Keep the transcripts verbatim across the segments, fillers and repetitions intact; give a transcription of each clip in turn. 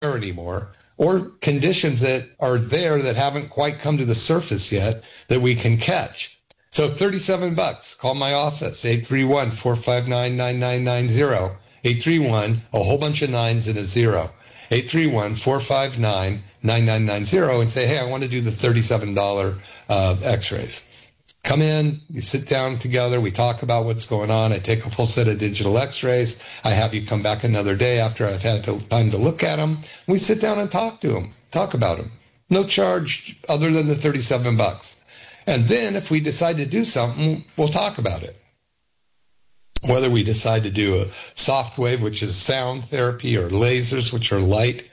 anymore, or conditions that are there that haven't quite come to the surface yet that we can catch. So thirty-seven bucks. Call my office, eight three one, four five nine, nine nine nine zero. eight three one, a whole bunch of nines and a zero. eight three one, four five nine, nine nine nine zero and say, hey, I want to do the thirty-seven dollars uh, x-rays. Come in, you sit down together, we talk about what's going on. I take a full set of digital x-rays. I have you come back another day after I've had time to look at them. We sit down and talk to them, talk about them. No charge other than the thirty-seven bucks. And then if we decide to do something, we'll talk about it. Whether we decide to do a soft wave, which is sound therapy, or lasers, which are light.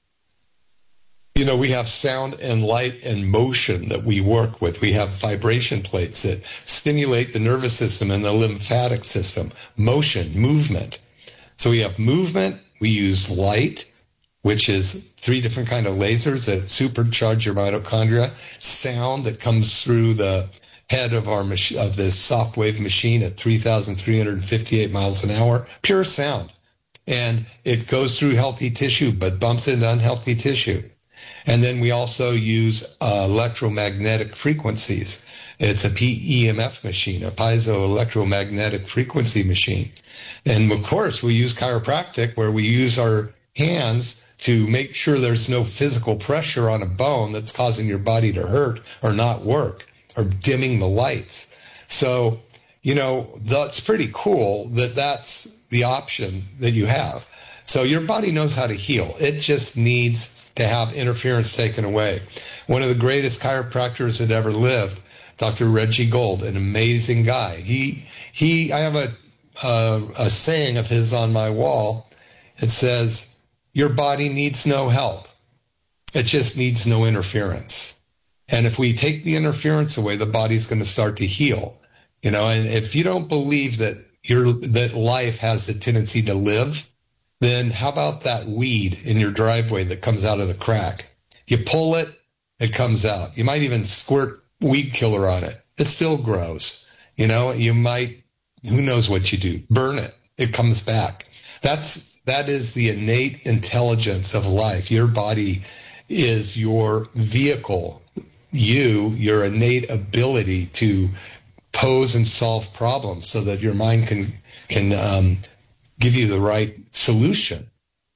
You know, we have sound and light and motion that we work with. We have vibration plates that stimulate the nervous system and the lymphatic system. Motion, movement. So we have movement. We use light, which is three different kind of lasers that supercharge your mitochondria. Sound that comes through the head of our mach- of this soft wave machine at three thousand three hundred fifty-eight miles an hour. Pure sound. And it goes through healthy tissue but bumps into unhealthy tissue. And then we also use uh, electromagnetic frequencies. It's a P E M F machine, a piezoelectromagnetic frequency machine. And, of course, we use chiropractic, where we use our hands to make sure there's no physical pressure on a bone that's causing your body to hurt or not work or dimming the lights. So, you know, that's pretty cool that that's the option that you have. So your body knows how to heal. It just needs to have interference taken away. One of the greatest chiropractors that ever lived, Doctor Reggie Gold, an amazing guy. He, he, I have a, a, a saying of his on my wall. It says, your body needs no help. It just needs no interference. And if we take the interference away, the body's going to start to heal. You know, and if you don't believe that your, that life has the tendency to live, then how about that weed in your driveway that comes out of the crack? You pull it, it comes out. You might even squirt weed killer on it. It still grows. You know, you might, who knows what you do, burn it. It comes back. That's, that is the innate intelligence of life. Your body is your vehicle. You, your innate ability to pose and solve problems so that your mind can, can, um, give you the right solution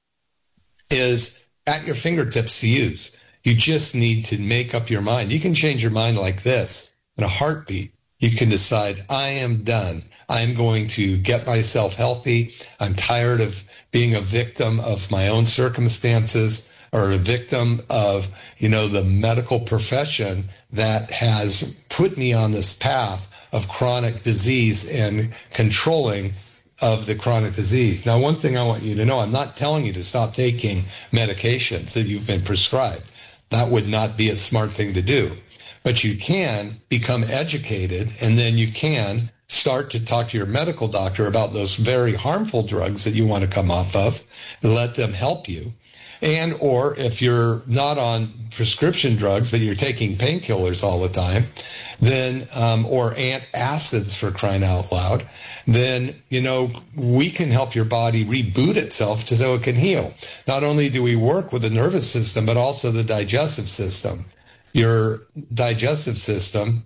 is at your fingertips to use. You just need to make up your mind. You can change your mind like this in a heartbeat. You can decide, I am done. I'm going to get myself healthy. I'm tired of being a victim of my own circumstances or a victim of, you know, the medical profession that has put me on this path of chronic disease and controlling of the chronic disease. Now, one thing I want you to know, I'm not telling you to stop taking medications that you've been prescribed. That would not be a smart thing to do. But you can become educated, and then you can start to talk to your medical doctor about those very harmful drugs that you want to come off of and let them help you. And or if you're not on prescription drugs, but you're taking painkillers all the time, then um, or antacids for crying out loud, then, you know, we can help your body reboot itself to so it can heal. Not only do we work with the nervous system, but also the digestive system. Your digestive system,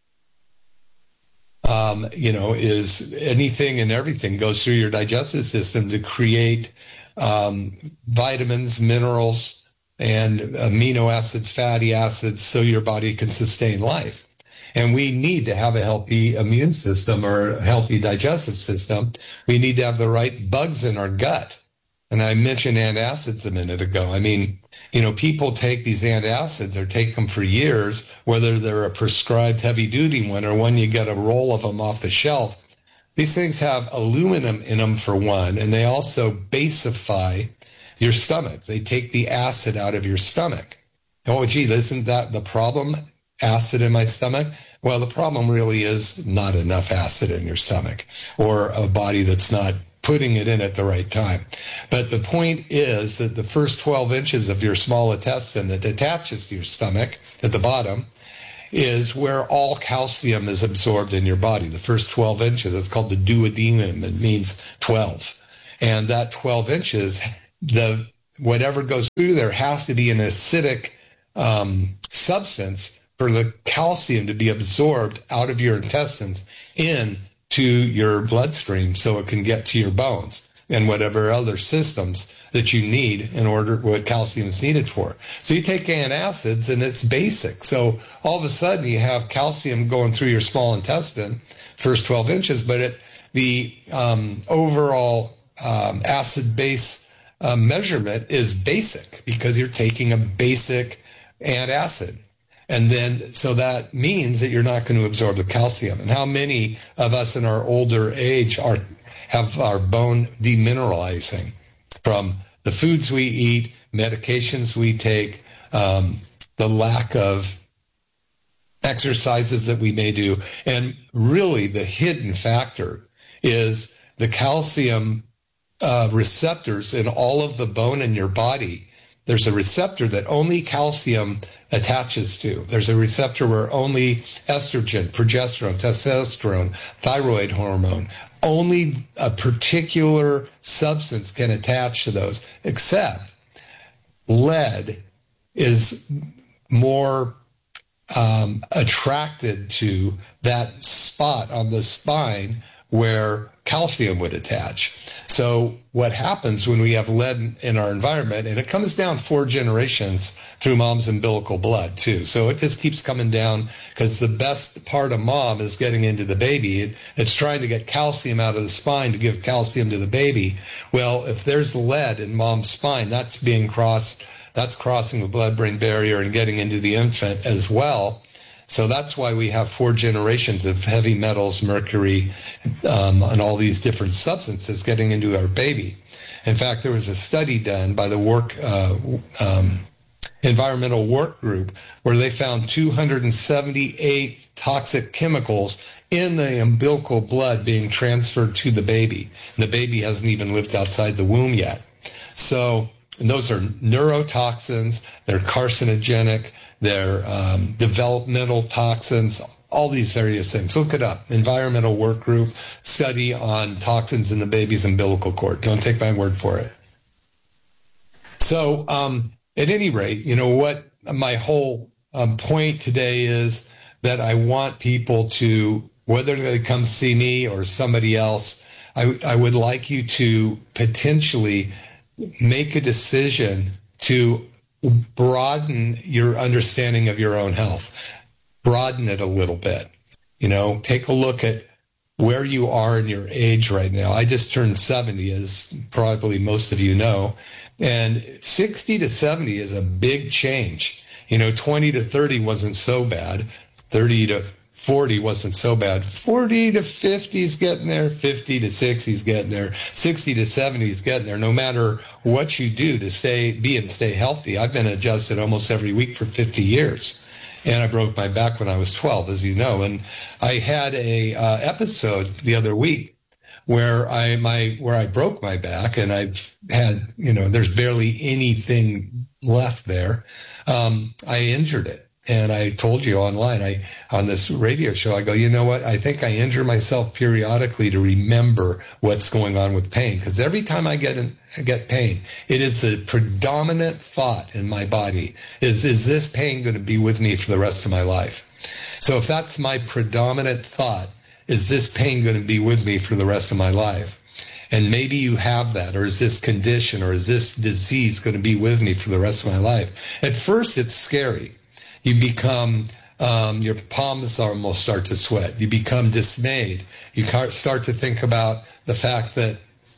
um, you know, is anything and everything goes through your digestive system to create um, vitamins, minerals, and amino acids, fatty acids, so your body can sustain life. And we need to have a healthy immune system or a healthy digestive system. We need to have the right bugs in our gut. And I mentioned antacids a minute ago. I mean, you know, people take these antacids or take them for years, whether they're a prescribed heavy-duty one or one you get a roll of them off the shelf. These things have aluminum in them for one, and they also basify your stomach. They take the acid out of your stomach. Oh, gee, isn't that the problem? Acid in my stomach? Well, the problem really is not enough acid in your stomach or a body that's not putting it in at the right time. But the point is that the first twelve inches of your small intestine that attaches to your stomach at the bottom is where all calcium is absorbed in your body. The first twelve inches, it's called the duodenum. It means twelve. And that twelve inches, the whatever goes through there has to be an acidic um, substance for the calcium to be absorbed out of your intestines into your bloodstream so it can get to your bones and whatever other systems that you need in order, what calcium is needed for. So you take antacids and it's basic. So all of a sudden you have calcium going through your small intestine, first twelve inches, but it, the um, overall um, acid base uh, measurement is basic because you're taking a basic antacid. And then, so that means that you're not going to absorb the calcium. And how many of us in our older age are have our bone demineralizing from the foods we eat, medications we take, um, the lack of exercises that we may do. And really the hidden factor is the calcium uh, receptors in all of the bone in your body. There's a receptor that only calcium attaches to. There's a receptor where only estrogen, progesterone, testosterone, thyroid hormone, only a particular substance can attach to those, except lead is more um, attracted to that spot on the spine where calcium would attach. So what happens when we have lead in our environment, and it comes down four generations through mom's umbilical blood too. So it just keeps coming down because the best part of mom is getting into the baby. It, it's trying to get calcium out of the spine to give calcium to the baby. Well, if there's lead in mom's spine, that's being crossed, that's crossing the blood-brain barrier and getting into the infant as well. So that's why we have four generations of heavy metals, mercury, um, and all these different substances getting into our baby. In fact, there was a study done by the work uh, um, environmental work group where they found two hundred seventy-eight toxic chemicals in the umbilical blood being transferred to the baby. And the baby hasn't even lived outside the womb yet. So, and those are neurotoxins, they're carcinogenic, they're um, developmental toxins, all these various things. Look it up. Environmental Work Group study on toxins in the baby's umbilical cord. Don't take my word for it. So um, at any rate, you know what my whole um, point today is that I want people to, whether they come see me or somebody else, I, I would like you to potentially make a decision to broaden your understanding of your own health. Broaden it a little bit. You know, take a look at where you are in your age right now. I just turned seventy, as probably most of you know, and sixty to seventy is a big change. You know, twenty to thirty wasn't so bad. thirty to forty wasn't so bad. forty to fifty is getting there. fifty to sixty is getting there. sixty to seventy is getting there. No matter what you do to stay, be and stay healthy. I've been adjusted almost every week for fifty years. And I broke my back when I was twelve, as you know. And I had a uh, episode the other week where I my where I broke my back, and I've had, you know, there's barely anything left there. Um, I injured it. And I told you online, I on this radio show, I go, you know what? I think I injure myself periodically to remember what's going on with pain. Because every time I get in, I get pain, it is the predominant thought in my body is, is this pain going to be with me for the rest of my life? So if that's my predominant thought, is this pain going to be with me for the rest of my life? And maybe you have that, or is this condition, or is this disease going to be with me for the rest of my life? At first, it's scary. You become, um, your palms almost start to sweat. You become dismayed. You start to think about the fact that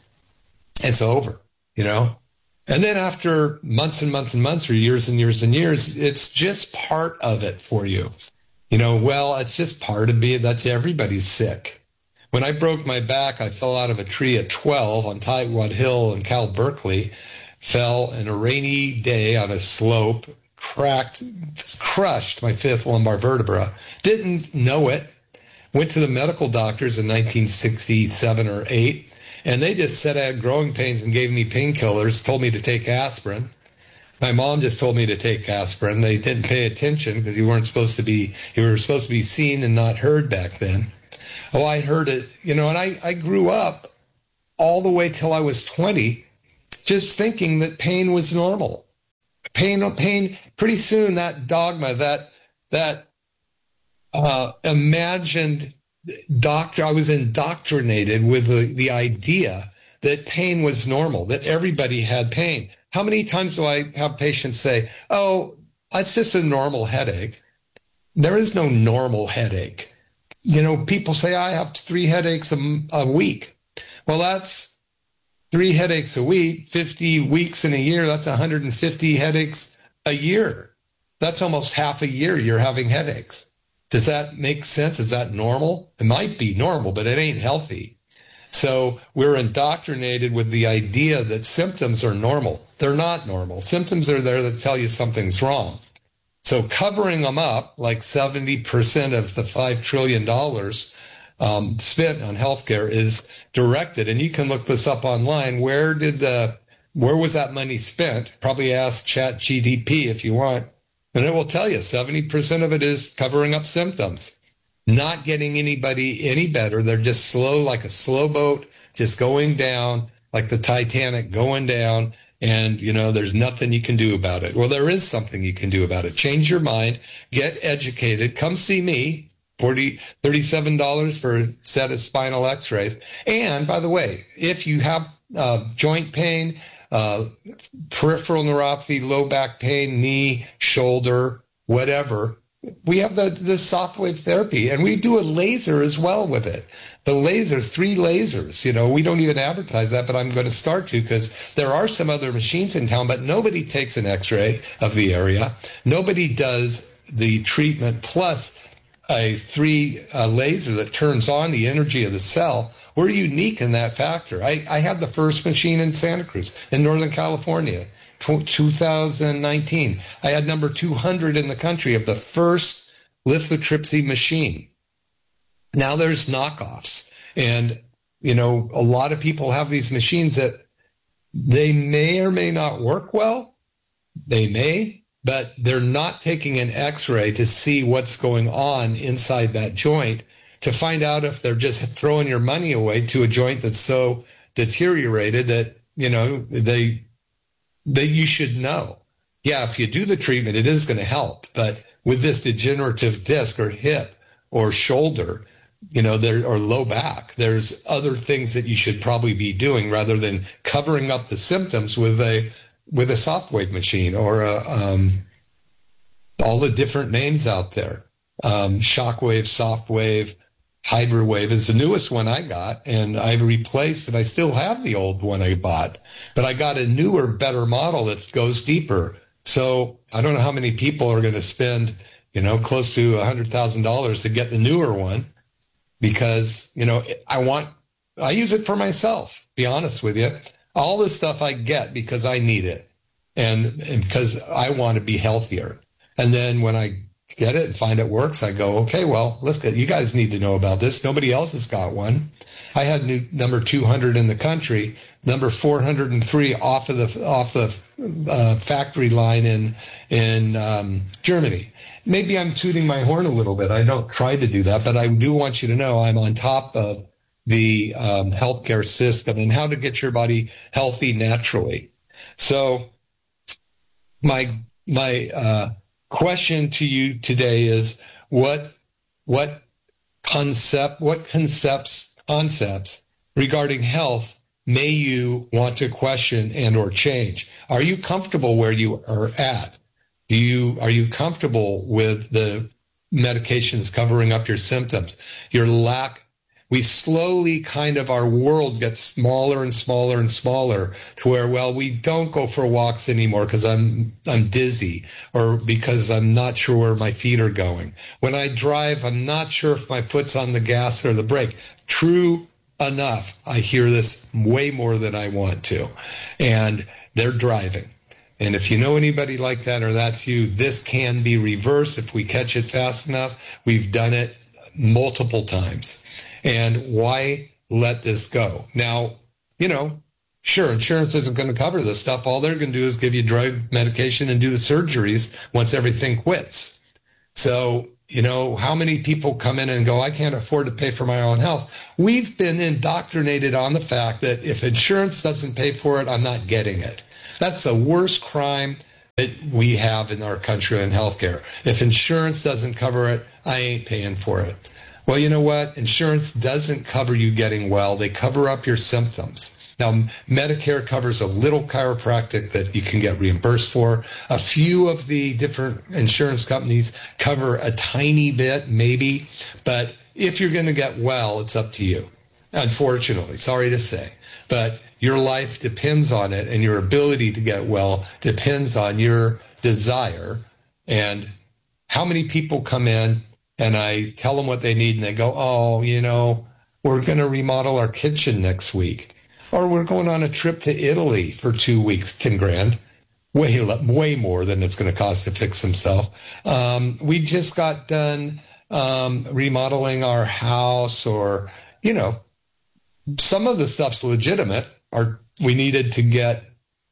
it's over, you know? And then after months and months and months or years and years and years, it's just part of it for you. You know, well, it's just part of being, that's everybody's sick. When I broke my back, I fell out of a tree at twelve on Tightwad Hill in Cal Berkeley, fell in a rainy day on a slope, cracked, crushed my fifth lumbar vertebra. Didn't know it. Went to the medical doctors in nineteen sixty-seven or eight, and they just said I had growing pains and gave me painkillers, told me to take aspirin. My mom just told me to take aspirin. They didn't pay attention because you weren't supposed to be, you were supposed to be seen and not heard back then. Oh, I heard it, you know, and I, I grew up all the way till I was twenty just thinking that pain was normal. Pain, pain, pretty soon that dogma, that, that, uh, imagined doctor, I was indoctrinated with the, the idea that pain was normal, that everybody had pain. How many times do I have patients say, oh, it's just a normal headache? There is no normal headache. You know, people say, I have three headaches a, a week. Well, that's three headaches a week, fifty weeks in a year. That's one hundred fifty headaches a year. That's almost half a year you're having headaches. Does that make sense? Is that normal? It might be normal, but it ain't healthy. So we're indoctrinated with the idea that symptoms are normal. They're not normal. Symptoms are there that tell you something's wrong. So covering them up, like seventy percent of the five trillion dollars um, spent on healthcare is directed, and you can look this up online. Where did the, where was that money spent? Probably ask Chat G D P if you want, and it will tell you seventy percent of it is covering up symptoms. Not getting anybody any better. They're just slow, like a slow boat, just going down, like the Titanic going down, and, you know, there's nothing you can do about it. Well, there is something you can do about it. Change your mind, get educated, come see me, forty, thirty-seven dollars for a set of spinal x-rays. And, by the way, if you have uh, joint pain, uh, peripheral neuropathy, low back pain, knee, shoulder, whatever, we have the, the soft wave therapy, and we do a laser as well with it. The laser, three lasers, you know, we don't even advertise that, but I'm going to start to, because there are some other machines in town, but nobody takes an x-ray of the area. Nobody does the treatment plus a three uh, laser that turns on the energy of the cell. We're unique in that factor. I, I had the first machine in Santa Cruz in Northern California. two thousand nineteen. I had number two hundred in the country of the first lithotripsy machine. Now there's knockoffs. And, you know, a lot of people have these machines that they may or may not work well. They may, but they're not taking an x-ray to see what's going on inside that joint to find out if they're just throwing your money away to a joint that's so deteriorated that, you know, they... that you should know. Yeah, if you do the treatment, it is going to help. But with this degenerative disc or hip or shoulder, you know, there, or low back, there's other things that you should probably be doing rather than covering up the symptoms with a with a soft wave machine or a, um, all the different names out there. Um, Shockwave, soft wave, Hydra Wave is the newest one I got, and I've replaced, and I still have the old one I bought. But I got a newer, better model that goes deeper. So I don't know how many people are going to spend, you know, close to one hundred thousand dollars to get the newer one because, you know, I want, I use it for myself, be honest with you. All this stuff I get because I need it and, and because I want to be healthier. And then when I get it and find it works, I go, okay, well, let's get, you guys need to know about this. Nobody else has got one. I had new, number two hundred in the country, number four hundred three off of the off the uh, factory line in in um, Germany. Maybe I'm tooting my horn a little bit. I don't try to do that, but I do want you to know I'm on top of the um, healthcare system and how to get your body healthy naturally. So my my uh, question to you today is what what concept what concepts concepts regarding health may you want to question and or change? Are you comfortable where you are at? Do you are you comfortable with the medications covering up your symptoms? Your lack, we slowly kind of, our world gets smaller and smaller and smaller to where, well, we don't go for walks anymore because I'm I'm dizzy or because I'm not sure where my feet are going. When I drive, I'm not sure if my foot's on the gas or the brake. True enough, I hear this way more than I want to. And they're driving. And if you know anybody like that or that's you, this can be reversed if we catch it fast enough. We've done it multiple times. And why let this go? Now, you know, sure, insurance isn't going to cover this stuff. All they're going to do is give you drug medication and do the surgeries once everything quits. So you know, how many people come in and go, I can't afford to pay for my own health? We've been indoctrinated on the fact that if insurance doesn't pay for it, I'm not getting it. That's the worst crime that we have in our country in healthcare. If insurance doesn't cover it, I ain't paying for it. Well, you know what? Insurance doesn't cover you getting well. They cover up your symptoms. Now, Medicare covers a little chiropractic that you can get reimbursed for. A few of the different insurance companies cover a tiny bit, maybe. But if you're going to get well, it's up to you. Unfortunately, sorry to say. But your life depends on it, and your ability to get well depends on your desire. And how many people come in, and I tell them what they need, and they go, oh, you know, we're going to remodel our kitchen next week. Or we're going on a trip to Italy for two weeks, ten grand, way way more than it's going to cost to fix himself. Um, we just got done um, remodeling our house, or, you know, some of the stuff's legitimate. Or we needed to get,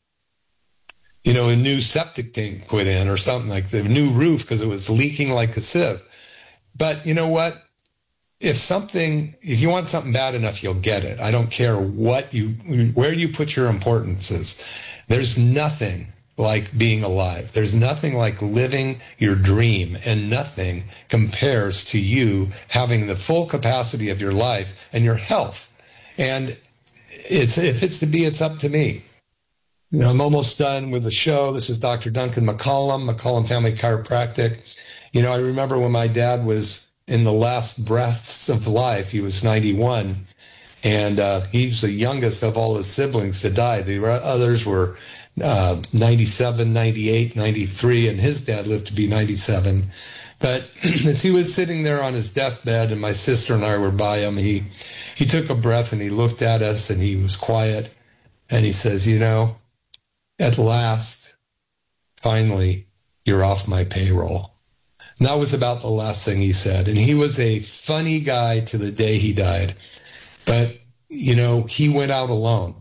you know, a new septic tank put in or something like that, a new roof because it was leaking like a sieve. But you know what? If something, if you want something bad enough, you'll get it. I don't care what you, where you put your importances. There's nothing like being alive. There's nothing like living your dream, and nothing compares to you having the full capacity of your life and your health. And it's, if it's to be, it's up to me. You know, I'm almost done with the show. This is Doctor Duncan McCollum, McCollum Family Chiropractic. You know, I remember when my dad was in the last breaths of life, he was ninety-one, and uh, he's the youngest of all his siblings to die. The others were uh, ninety-seven, ninety-eight, ninety-three, and his dad lived to be ninety-seven. But as he was sitting there on his deathbed, and my sister and I were by him, he, he took a breath, and he looked at us, and he was quiet, and he says, you know, at last, finally, you're off my payroll. And that was about the last thing he said. And he was a funny guy to the day he died. But, you know, he went out alone.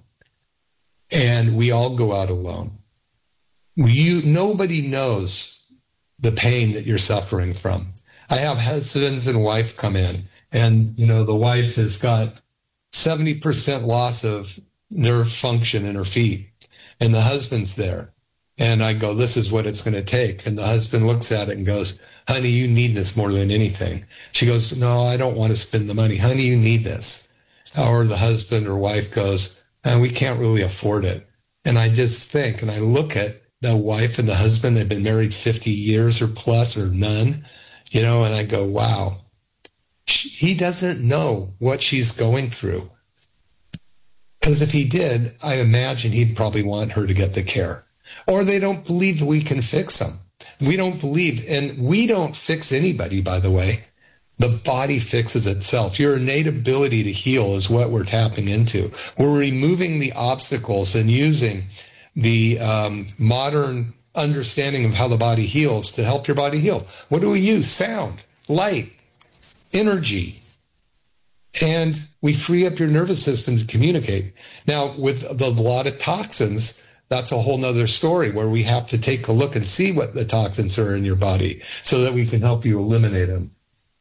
And we all go out alone. You, nobody knows the pain that you're suffering from. I have husbands and wife come in. And, you know, the wife has got seventy percent loss of nerve function in her feet. And the husband's there. And I go, this is what it's going to take. And the husband looks at it and goes, honey, you need this more than anything. She goes, no, I don't want to spend the money. Honey, you need this. Or the husband or wife goes, and we can't really afford it. And I just think, and I look at the wife and the husband, they've been married fifty years or plus or none, you know, and I go, wow, he doesn't know what she's going through. Because if he did, I imagine he'd probably want her to get the care. Or they don't believe we can fix them. We don't believe, and we don't fix anybody, by the way. The body fixes itself. Your innate ability to heal is what we're tapping into. We're removing the obstacles and using the um, modern understanding of how the body heals to help your body heal. What do we use? Sound, light, energy. And we free up your nervous system to communicate. Now, with the, a lot of toxins, that's a whole nother story where we have to take a look and see what the toxins are in your body so that we can help you eliminate them.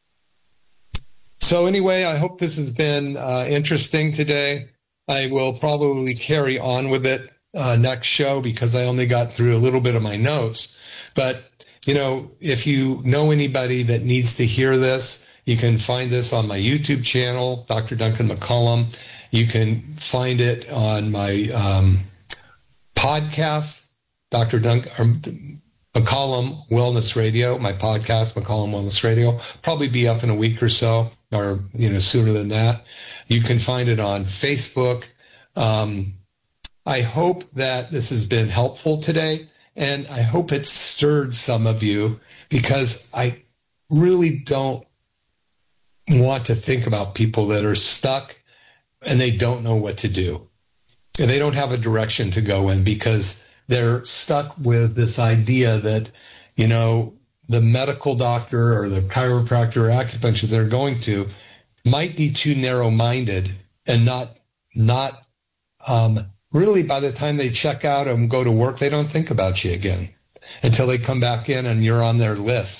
So anyway, I hope this has been uh, interesting today. I will probably carry on with it uh, next show because I only got through a little bit of my notes. But, you know, if you know anybody that needs to hear this, you can find this on my YouTube channel, Doctor Duncan McCollum. You can find it on my um, podcast, Doctor Duncan McCollum Wellness Radio, my podcast, McCollum Wellness Radio. Probably be up in a week or so, or, you know, sooner than that. You can find it on Facebook. Um, I hope that this has been helpful today, and I hope it stirred some of you, because I really don't want to think about people that are stuck and they don't know what to do. And they don't have a direction to go in because they're stuck with this idea that, you know, the medical doctor or the chiropractor or acupuncturist they're going to might be too narrow-minded and not, not um, really by the time they check out and go to work, they don't think about you again until they come back in and you're on their list.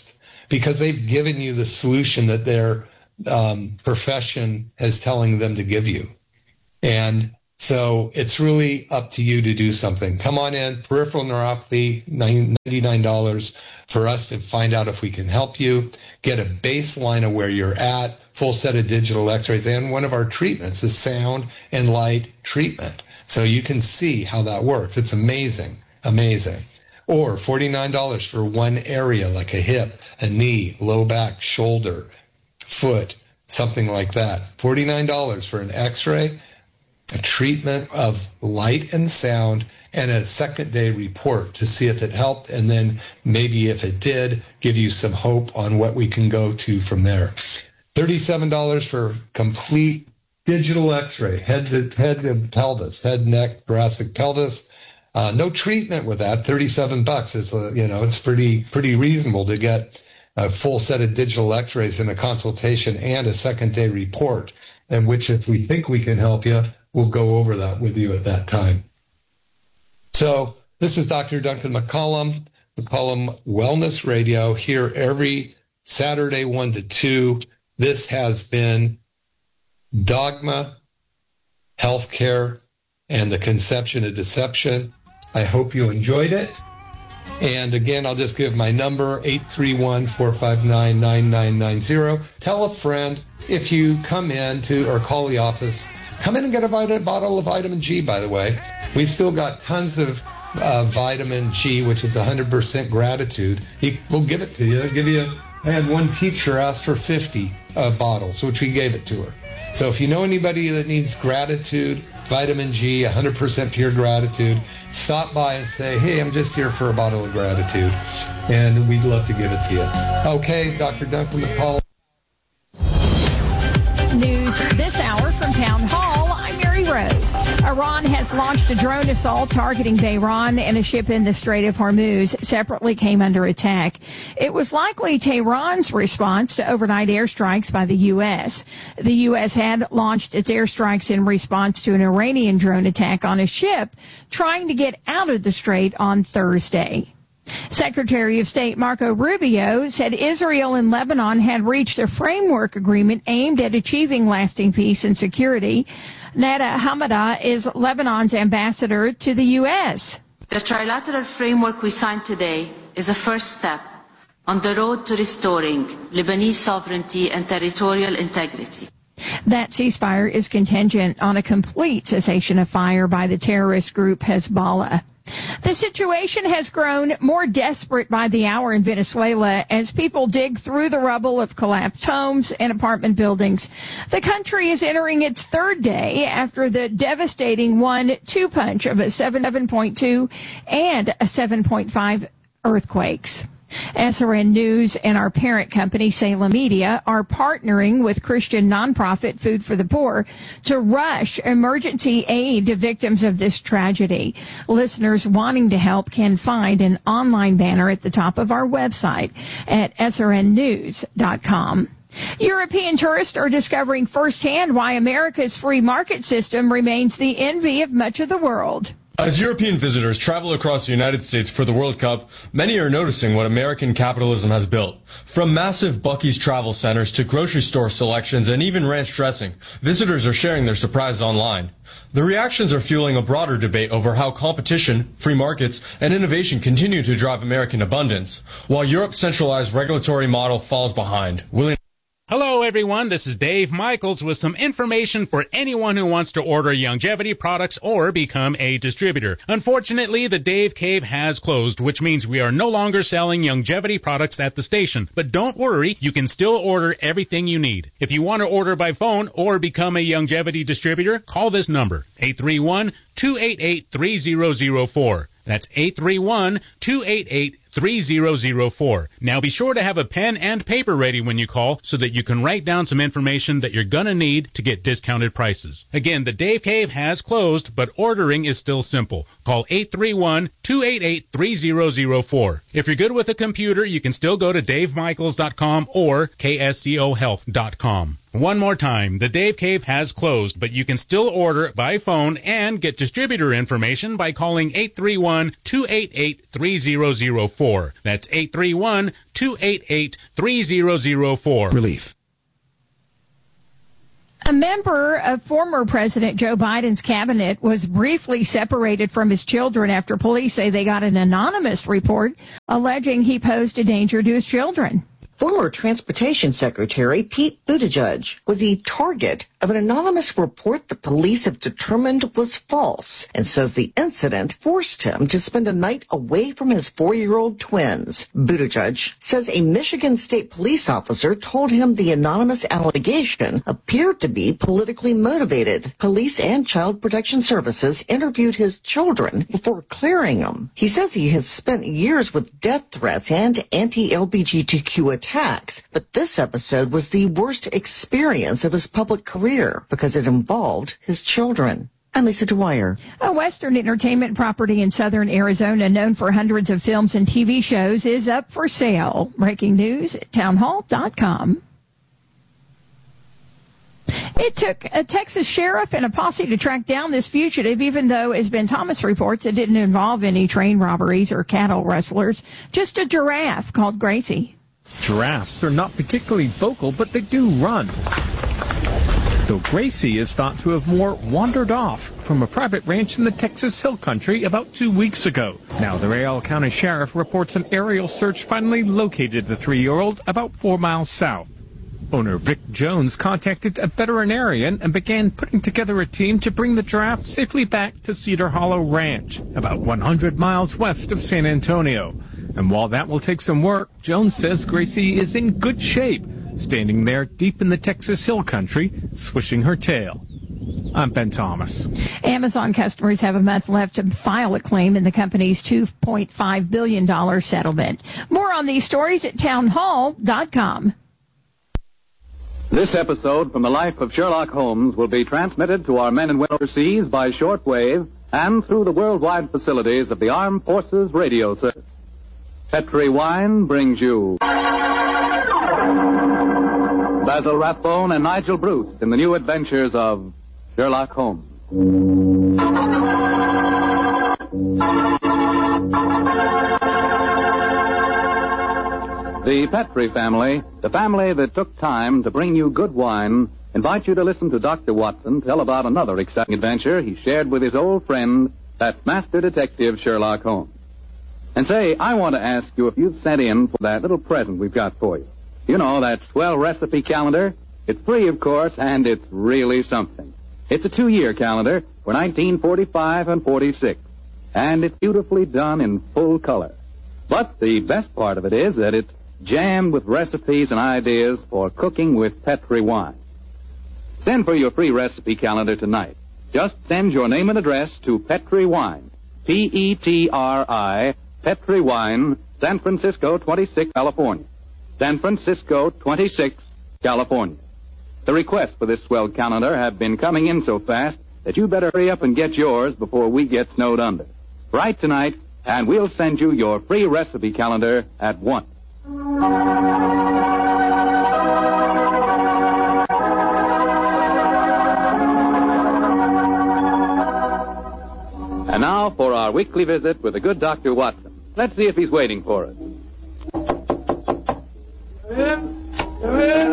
because they've given you the solution that their um, profession is telling them to give you. And so it's really up to you to do something. Come on in, peripheral neuropathy, ninety-nine dollars for us to find out if we can help you, get a baseline of where you're at, full set of digital x-rays, and one of our treatments is sound and light treatment. So you can see how that works. It's amazing, amazing. Or forty-nine dollars for one area like a hip, a knee, low back, shoulder, foot, something like that. forty-nine dollars for an x-ray, a treatment of light and sound, and a second day report to see if it helped, and then maybe if it did, give you some hope on what we can go to from there. thirty-seven dollars for complete digital x-ray, head to head to pelvis, head, neck, thoracic, pelvis. Uh, no treatment with that. thirty-seven bucks is, uh, you know, it's pretty pretty reasonable to get a full set of digital x-rays and a consultation and a second day report, in which if we think we can help you, we'll go over that with you at that time. So this is Doctor Duncan McCollum, McCollum Wellness Radio, here every Saturday, one to two. This has been Dogma, Healthcare, and the Conception of Deception. I hope you enjoyed it. And again, I'll just give my number, eight three one, four five nine, nine nine nine zero. Tell a friend if you come in to or call the office. Come in and get a vit- bottle of vitamin G, by the way. We've still got tons of uh, vitamin G, which is one hundred percent gratitude. He, we'll give it to you. I'll give you. I had one teacher ask for fifty uh, bottles, which we gave it to her. So if you know anybody that needs gratitude, vitamin G, one hundred percent pure gratitude, stop by and say, hey, I'm just here for a bottle of gratitude. And we'd love to give it to you. Okay, Doctor Duncan McCall. News this hour from Town Hall. I'm Mary Rose. Iran has launched a drone assault targeting Tehran, and a ship in the Strait of Hormuz separately came under attack. It was likely Tehran's response to overnight airstrikes by the U S. The U S had launched its airstrikes in response to an Iranian drone attack on a ship trying to get out of the strait on Thursday. Secretary of State Marco Rubio said Israel and Lebanon had reached a framework agreement aimed at achieving lasting peace and security. Nada Hamada is Lebanon's ambassador to the U S. The trilateral framework we signed today is a first step on the road to restoring Lebanese sovereignty and territorial integrity. That ceasefire is contingent on a complete cessation of fire by the terrorist group Hezbollah. The situation has grown more desperate by the hour in Venezuela as people dig through the rubble of collapsed homes and apartment buildings. The country is entering its third day after the devastating one two punch of a seven point two and a seven point five earthquakes. S R N News and our parent company, Salem Media, are partnering with Christian nonprofit Food for the Poor to rush emergency aid to victims of this tragedy. Listeners wanting to help can find an online banner at the top of our website at S R N news dot com. European tourists are discovering firsthand why America's free market system remains the envy of much of the world. As European visitors travel across the United States for the World Cup, many are noticing what American capitalism has built. From massive Buc-ee's travel centers to grocery store selections and even ranch dressing, visitors are sharing their surprise online. The reactions are fueling a broader debate over how competition, free markets, and innovation continue to drive American abundance, while Europe's centralized regulatory model falls behind. William Hello, everyone. This is Dave Michaels with some information for anyone who wants to order Youngevity products or become a distributor. Unfortunately, the Dave Cave has closed, which means we are no longer selling Youngevity products at the station. But don't worry, you can still order everything you need. If you want to order by phone or become a Youngevity distributor, call this number, eight three one, two eight eight, three zero zero four. That's eight three one, two eight eight, three zero zero four. Now be sure to have a pen and paper ready when you call so that you can write down some information that you're going to need to get discounted prices. Again, the Dave Cave has closed, but ordering is still simple. Call eight three one, two eight eight, three zero zero four. If you're good with a computer, you can still go to dave michaels dot com or k s c o health dot com. One more time, the Dave Cave has closed, but you can still order by phone and get distributor information by calling eight three one, two eight eight, three zero zero four. four. That's eight three one, two eight eight, three zero zero four. Relief. A member of former President Joe Biden's cabinet was briefly separated from his children after police say they got an anonymous report alleging he posed a danger to his children. Former Transportation Secretary Pete Buttigieg was the target of an anonymous report the police have determined was false and says the incident forced him to spend a night away from his four-year-old twins. Buttigieg says a Michigan State police officer told him the anonymous allegation appeared to be politically motivated. Police and Child Protection Services interviewed his children before clearing them. He says he has spent years with death threats and anti-L G B T Q attacks. Attacks, but this episode was the worst experience of his public career because it involved his children. I'm Lisa Dwyer. A Western entertainment property in southern Arizona known for hundreds of films and T V shows is up for sale. Breaking news at townhall dot com. It took a Texas sheriff and a posse to track down this fugitive, even though, as Ben Thomas reports, it didn't involve any train robberies or cattle rustlers, just a giraffe called Gracie. Giraffes are not particularly vocal, but they do run. Though Gracie is thought to have more wandered off from a private ranch in the Texas Hill Country about two weeks ago. Now, the Real County Sheriff reports an aerial search finally located the three-year-old about four miles south. Owner Vic Jones contacted a veterinarian and began putting together a team to bring the giraffe safely back to Cedar Hollow Ranch, about one hundred miles west of San Antonio. And while that will take some work, Jones says Gracie is in good shape, standing there deep in the Texas Hill Country, swishing her tail. I'm Ben Thomas. Amazon customers have a month left to file a claim in the company's two point five billion dollars settlement. More on these stories at townhall dot com. This episode from the life of Sherlock Holmes will be transmitted to our men and women overseas by shortwave and through the worldwide facilities of the Armed Forces Radio Service. Petri Wine brings you Basil Rathbone and Nigel Bruce in the new adventures of Sherlock Holmes. The Petri family, the family that took time to bring you good wine, invite you to listen to Doctor Watson tell about another exciting adventure he shared with his old friend, that master detective Sherlock Holmes. And say, I want to ask you if you've sent in for that little present we've got for you. You know, that swell recipe calendar. It's free, of course, and it's really something. It's a two-year calendar for nineteen forty-five and forty-six, and it's beautifully done in full color. But the best part of it is that it's jammed with recipes and ideas for cooking with Petri wine. Send for your free recipe calendar tonight. Just send your name and address to Petri Wine, P E T R I, Petri Wine, San Francisco twenty-six, California. San Francisco twenty-six, California. The requests for this swell calendar have been coming in so fast that you better hurry up and get yours before we get snowed under. Write tonight, and we'll send you your free recipe calendar at once. And now for our weekly visit with the good Doctor Watson. Let's see if he's waiting for us. Come in. Come in.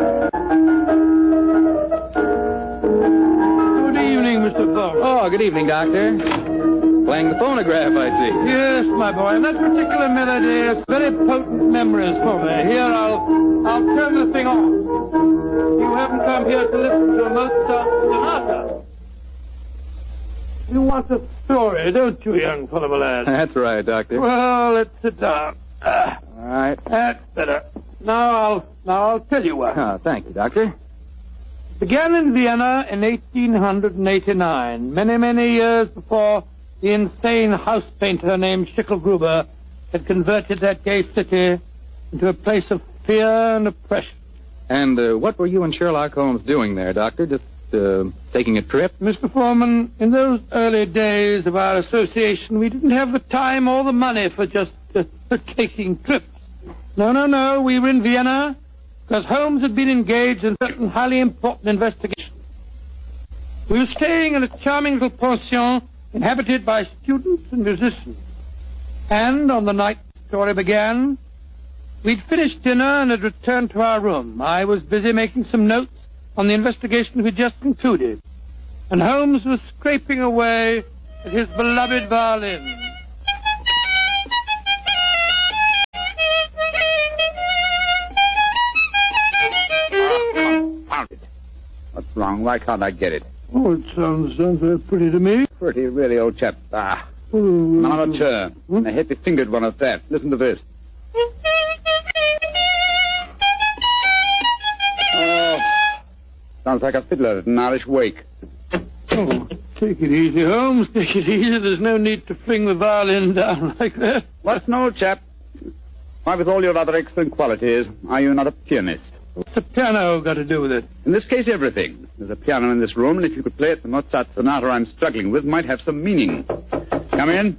Good evening, Mister Thorne. Oh, good evening, Doctor. Playing the phonograph, I see. Yes, my boy, and that particular melody has very potent memories for me. Here, I'll, I'll turn the thing on. You haven't come here to listen to a Mozart sonata. You want a story, don't you, young fellow, my lad? That's right, Doctor. Well, let's sit down. Ah, all right. That's better. Now I'll, now I'll tell you what. Oh, thank you, Doctor. It began in Vienna in eighteen eighty-nine, many, many years before the insane house painter named Schicklgruber had converted that gay city into a place of fear and oppression. And uh, what were you and Sherlock Holmes doing there, Doctor? Just uh, taking a trip? Mister Foreman, in those early days of our association, we didn't have the time or the money for just uh, taking trips. No, no, no. We were in Vienna because Holmes had been engaged in certain highly important investigations. We were staying in a charming little pension inhabited by students and musicians. And on the night story began. We'd finished dinner and had returned to our room. I was busy making some notes on the investigation we'd just concluded, and Holmes was scraping away at his beloved violin. What's wrong? Why can't I get it? Oh, it sounds, sounds very pretty to me. Pretty, really, old chap. Ah. Oh, An amateur. Hmm? A heavy-fingered one at that. Listen to this. Oh, sounds like a fiddler at an Irish wake. Oh, take it easy, Holmes. Take it easy. There's no need to fling the violin down like that. What's an old chap? Why, with all your other excellent qualities, are you not a pianist? What's the piano got to do with it? In this case, everything. There's a piano in this room, and if you could play it, the Mozart sonata I'm struggling with might have some meaning. Come in.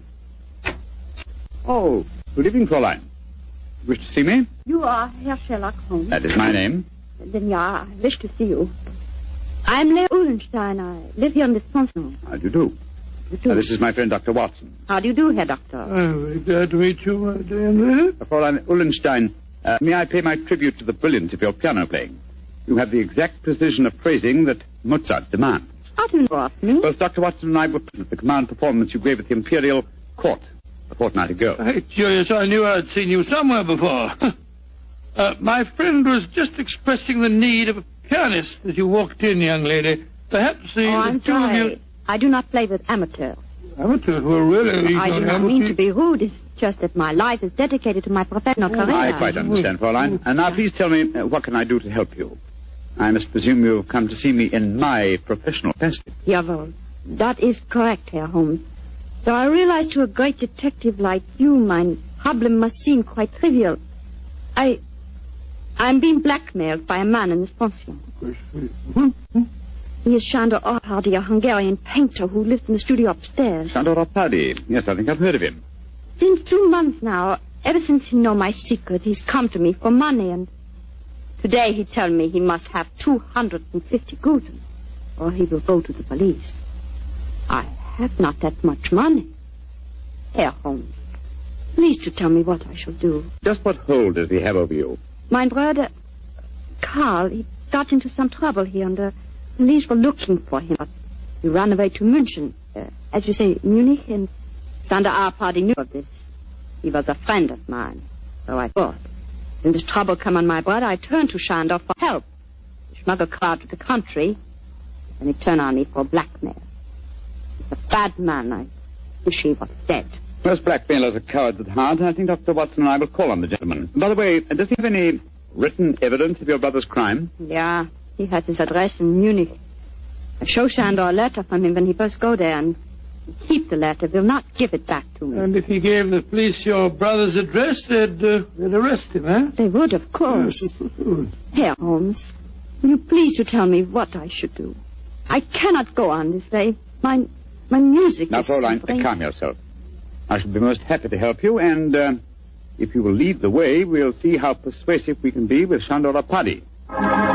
Oh, good evening, Fräulein. You wish to see me? You are Herr Sherlock Holmes. That is my name. Then, yeah, I wish to see you. I'm Leah Uhlenstein. I live here in this pension. How do you do? You do. Uh, this is my friend, Doctor Watson. How do you do, Herr Doctor? I'm very glad to meet you, my dear lady. Uh, Fräulein Uhlenstein, uh, may I pay my tribute to the brilliance of your piano playing? You have the exact precision of phrasing that Mozart demands. How do you know of me? Both Doctor Watson and I were present at the command performance you gave at the Imperial Court a fortnight ago. Hey, Julius, I knew I'd seen you somewhere before. uh, my friend was just expressing the need of a pianist as you walked in, young lady. Perhaps the, oh, the I'm two of sorry. you... I do not play with amateurs. Amateurs? Well, really? I do not amateurs? mean to be rude. It's just that my life is dedicated to my professional career. I quite understand, Fräulein. And now please tell me, uh, what can I do to help you? I must presume you've come to see me in my professional capacity. Jawohl. That is correct, Herr Holmes. Though I realize to a great detective like you, my problem must seem quite trivial. I... I'm being blackmailed by a man in this pension. He is Sándor Árpádi, a Hungarian painter who lives in the studio upstairs. Sándor Árpádi. Yes, I think I've heard of him. Since two months now, ever since he know my secret, he's come to me for money, and today he tell me he must have two hundred fifty gulden, or he will go to the police. I have not that much money. Herr Holmes, please to tell me what I shall do. Just what hold does he have over you? My brother, Karl, he got into some trouble here, and the police were looking for him. But he ran away to München, uh, as you say, Munich, and Sándor Árpádi knew of this. He was a friend of mine, so I thought. When this trouble come on my brother, I turned to Sándor for help. He smuggled Karl out of the country, and he turned on me for blackmail. He's a bad man. I wish he was dead. Most blackmailers are cowards at heart. I think Doctor Watson and I will call on the gentleman. By the way, does he have any written evidence of your brother's crime? Yeah, he has his address in Munich. I show Sándor a letter from him when he first go there, and he keep the letter, will not give it back to me. And if he gave the police your brother's address, they'd, uh, they'd arrest him, eh? They would, of course. Herr Holmes, will you please to tell me what I should do? I cannot go on this way. My, my music now, is... Now, Fräulein, suffering. calm yourself. I shall be most happy to help you, and uh, if you will lead the way, we'll see how persuasive we can be with Sándor Árpádi.